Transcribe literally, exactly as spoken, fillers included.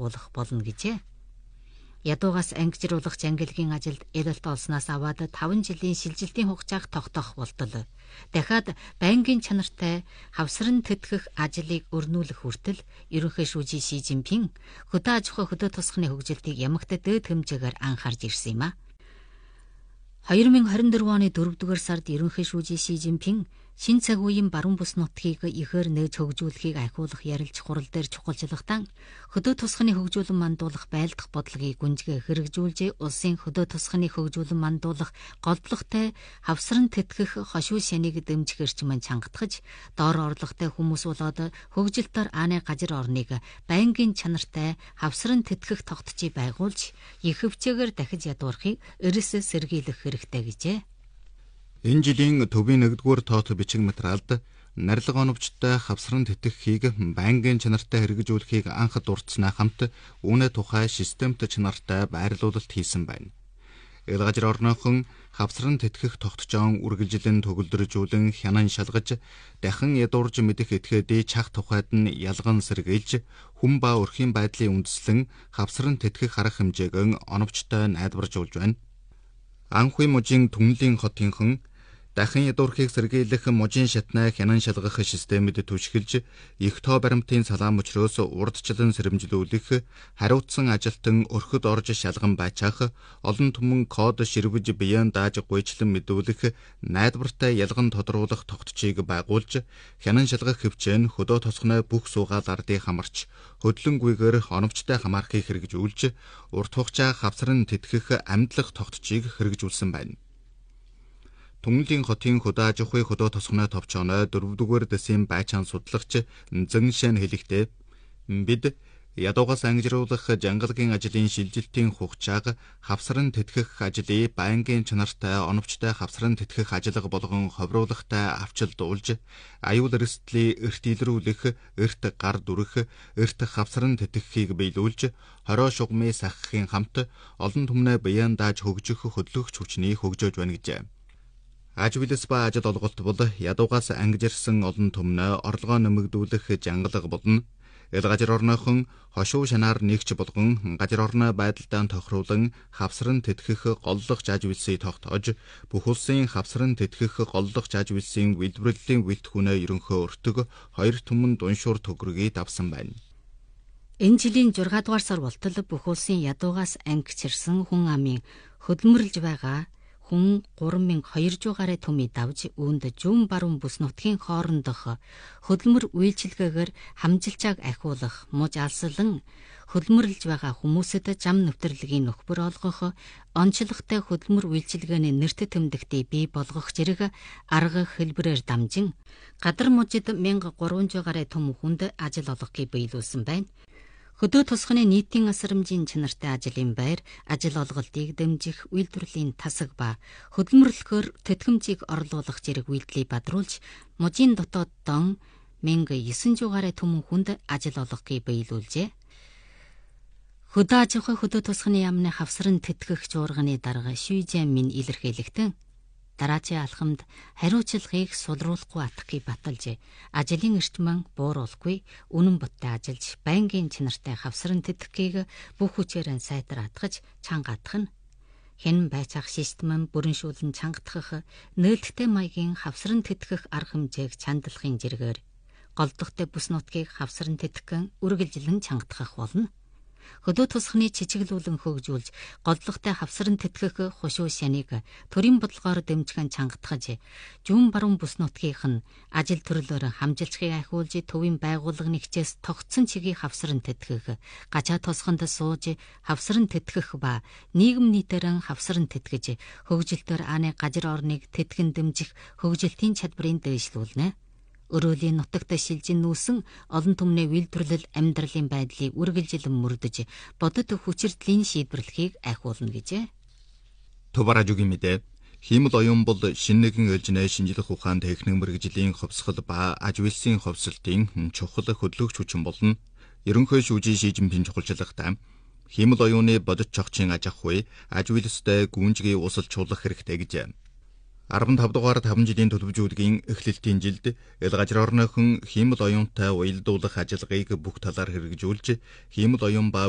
байгуулах болно гэжээ. Ядуугаас ангижруулах ангилгийн ажилд эрэлт олсноос аваад таван жилийн шилжилтийн хугацааг тогтоох болтол дахиад байнгын чанартай хавсран тэтгэх ажлыг өрнүүлэх хүртэл ерөнхий шүүжий Ши Жинпин хөдөө аж ахуй хөдөө тосгоны хөгжилтийг ямагт дээд хэмжээгээр анхаарж ирсэн юм а. хоёр мың хорин дөрвөн оны дөрөвдүгээр сард ерөнхий шүүжий Ши Жинпин шин цаг үеийн баруун бүс нутгийг ихээр нээж хөгжүүлэхийг ахиулах ярилж хурал дээр чухалчлахтан хөдөө тосгоны хөгжүүлэн мандуулах байлдах бодлогыг гүнзгий хэрэгжүүлж улсын хөдөө тосгоны хөгжүүлэн мандуулах голдлоготой хавсран тэтгэх хошуу шанийг дэмжих эрчим чангатгаж доор орлоготой хүмүүс болоод хөгжилтөөр ааны гажир орныг байнгын чанартай хавсран тэтгэх тогтцыг байгуулж их хөвчөөр дахиж ядуурхыг эрс сэргийлэх хэрэгтэй гэжээ. Энэ жилийн төвийн нэгдүгээр тоот бичиг материалд нарилга оновчтой хавсран тэтгэхийг байнгын чанартай хэрэгжүүлэхийг анх дурдсанаа хамт үүнээ тухай системт чанартай байрлуулалт хийсэн байна. Ил гажир орнохон хавсран тэтгэх тогтцоон үргэлжлэн төгөлдржүүлэн хянан шалгаж дахин ядуурж мэдэх этгээдийн чах тухайд нь ялган сэргийлж хүн ба өрхийн байдлын үндэслэн хавсран тэтгэх арга хэмжээг оновчтой найдваржуулж байна. Анхуй мужийн түнлийн хотынхон дахин ядуурхийг сэргийлэх мужийн шатнаа хянан шалгах системэд түшгэлж их тоо баримтын салаан мөчрөөс урдчлан сэрэмжлүүлэх хариуцсан ажилтан өрхөд орж шалган байчаах олон түмэн код ширвэж биеэн дааж гуйчлан мэдүүлэх найдвартай ялган тодруулах тогтцыг байгуулж хянан шалгах хөвчөн хөдөө тосгоны бүх суугаал ардыг хамарч хөдлөнгүйгээр оновчтой хамаарахыг хэрэгжүүлж урт хугацаа хавсран тэтгэх амьдлах тогтцыг хэрэгжүүлсэн байна. Түнлийн хотын хөдөө аж ахуй хөдөө тосгоны товчооно дөрөвдүгээр дэсийн байчаан судалгач Зэншэн хэлэхдээ бид ядуугаас ангижруулах жангалгийн ажлын шилжилтийн хугацааг хавсран тэтгэх ажлыг байнгын чанартай оновчтой хавсран тэтгэх ажиллага болгон ховруулахтай авчилдуулж аюул эрсдлийг эрт илрүүлэх, эрт гар дүрэх, эрт хавсран тэтгэхийг биелүүлж хороо шугамыг сахихын хамт олон түмнээ биеэн дааж хөгжих хөдөлгөгч хүчнийг хөгжөөж байна гэжээ. Аж билс ба ажил олголт бол ядуугаас ангижирсан олон түмнээ орлогоо нэмэгдүүлэх жангалга болно. Ил гажир орнохон хошуу шанаар нэгч болгон гажир орны байдалтай тохируулан хавсран тэтгэх голлох аж билсийг тогтоож бүх улсын хавсран тэтгэх голлох аж билсийн үйлдвэрлэлийн бүлтгүүнээ ерөнхөө өртөг хоёр түмэн дуншуур төгрөгийг давсан байна. Энэ жилийн зургаан дугаар сар болтол бүх улсын ядуугаас ангичирсан хүн амын хөдөлмөрлж байгаа хүн гурван мянга хоёр зуун гаруй төмийг давж үүнд зүүн баруун бүс нутгийн хоорондох хөдөлмөр үйлчилгээгээр хамжилчааг ахиулах муж алслан хөдөлмөрлж байгаа хүмүүсэд зам нэвтрэлгийн нөхбөр олгох онцлогтой хөдөлмөр үйлчилгээний нэрт тэмдэгтийг бий болгох зэрэг арга хэлбэрээр дамжин гадар мужид мянга гурван зуун гаруй төм хүнд ажил олгохыг биелүүлсэн байна. Хөдөө тосгоны нийтийн асрамжийн чанартай ажлын байр, ажил олголтыг дэмжих үйлдвэрлэлийн тасаг ба хөдөлмөрлөхөөр тэтгэмжийг орлуулах зэрэг үйлдэлийг бадруулж, мужийн дотоод дон мянга девять сая гаруй түмэн хүнд ажил олгохыг биелүүлжээ. Хөдөө аж ахуй хөдөө тосгоны яамны хавсран тэтгэх жуурганы дарга Ши Жинпин илэрхийлэхдээ дараачийн алхамд хариуцлагыг сулруулахгүй атахыг баталж, ажлын эрчмэн бууруулахгүй, үнэн бодтой ажиллаж, байнгын чанартай хавсран тэтгэхийг бүх хүчээр сайтар атгаж, чанга атах нь хэн байцаах систем бүрэншүүлэн чангатгах, нээлттэй маягийн хавсран тэтгэх арга хэмжээг чандалахын зэрэгээр голдохтой бүс нутгийг хавсран тэтгэн үргэлжлэн чангатгах болно. Хөдөө тосгоны чичиглүүлэн хөгжүүлж, голдлоготой хавсран тэтгэх хошуу шанийг төрийн бодлогоор дэмжих чангатгаж, зүүн баруун бүс нутгийнх нь ажил төрлөөр хамжилчхыг ахиулж, төвийн байгууллагын хичээс тогтсон чигийг хавсран тэтгэх, гачаа тосгонд сууж хавсран тэтгэх ба нийгэм нийтээр хавсран тэтгэж, хөгжилтөөр ааны гажир орныг тэтгэн дэмжих хөгжилтийн чадварыг дээшлүүлнэ. Өрөөлийн нутагт шилжин нүүсэн олон түмний үйлдвэрлэл амьдралын байдлыг үргэлжлэн мөрдөж, бодит хүчирдлийн шийдвэрлэхийг ахиулна гэжээ. Туваражугийн мэдээ хиймэл оюун бол шинэ нэгэн ээлжнээ шинжлэх ухаан техник мэргэжлийн ховсгол ба аж үйлсийн ховсолтын чухал хөдөлгөгч хүчин болно. Ерөнхий шүүжий Ши Жинпин чухалчлагтаа хиймэл оюуны бодит чогчийн аж ахуй, аж үйлстэй гүнжгий усалжуулах хэрэгтэй гэжээ. арвантав дугаар таван жилийн төлөвжүүлгийн эхлэлтийн жилд ил гажир орныхон хиймэл оюунтай уялдуулах ажиллагааг бүх талаар хэрэгжүүлж, хиймэл оюун ба